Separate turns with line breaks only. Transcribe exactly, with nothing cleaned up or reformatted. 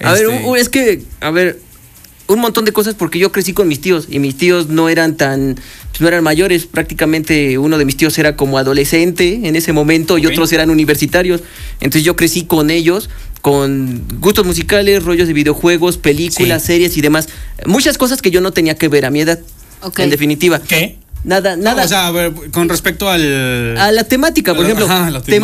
A
Este...
ver, es que, a ver, un montón de cosas porque yo crecí con mis tíos y mis tíos no eran tan, pues no eran mayores, prácticamente uno de mis tíos era como adolescente en ese momento y
Okay.
otros eran universitarios, entonces yo crecí con ellos, con gustos musicales, rollos de videojuegos, películas,
Sí.
series y demás, muchas cosas que yo no tenía que ver a mi edad,
Okay.
en definitiva.
¿Qué?
Nada, nada.
No, o sea, a ver, con respecto al...
a la temática, por
a la-
ejemplo,
ajá, la
te